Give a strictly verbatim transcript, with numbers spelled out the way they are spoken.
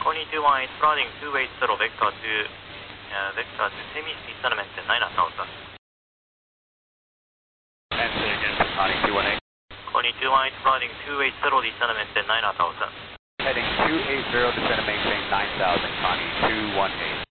Connie two one eight, flying two eight zero, vector two, uh, vector two, semi-speed sentiment nine thousand. And say again, Connie two one eight. Connie two one eight, flying two eight zero, descendment nine thousand. Heading two eight zero, descend and maintain nine thousand, Connie two one eight.